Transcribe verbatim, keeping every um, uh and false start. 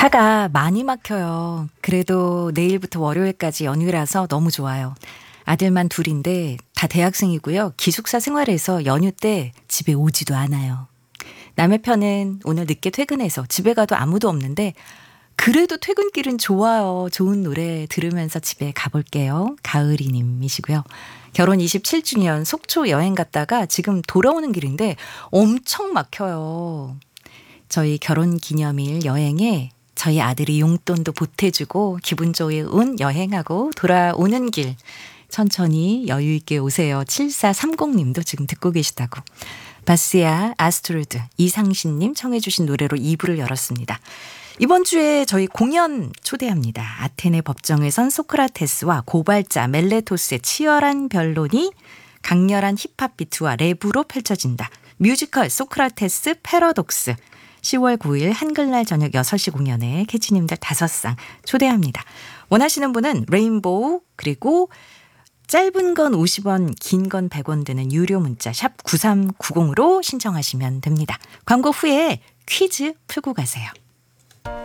차가 많이 막혀요. 그래도 내일부터 월요일까지 연휴라서 너무 좋아요. 아들만 둘인데 다 대학생이고요. 기숙사 생활에서 연휴 때 집에 오지도 않아요. 남의 편은 오늘 늦게 퇴근해서 집에 가도 아무도 없는데 그래도 퇴근길은 좋아요. 좋은 노래 들으면서 집에 가볼게요. 가을이님이시고요. 결혼 이십칠 주년 속초 여행 갔다가 지금 돌아오는 길인데 엄청 막혀요. 저희 결혼 기념일 여행에 저희 아들이 용돈도 보태주고 기분 좋은 여행하고 돌아오는 길 천천히 여유 있게 오세요. 칠사삼공님도 지금 듣고 계시다고. 바스야 아스트로드 이상신님 청해 주신 노래로 이 부를 열었습니다. 이번 주에 저희 공연 초대합니다. 아테네 법정에선 소크라테스와 고발자 멜레토스의 치열한 변론이 강렬한 힙합 비트와 랩으로 펼쳐진다. 뮤지컬 소크라테스 패러독스 시월 구일 한글날 저녁 여섯 시 공연에 캐치님들 다섯 상 초대합니다. 원하시는 분은 레인보우 그리고 짧은 건 오십 원, 긴 건 백 원 드는 유료 문자 샵 구삼구공으로 신청하시면 됩니다. 광고 후에 퀴즈 풀고 가세요.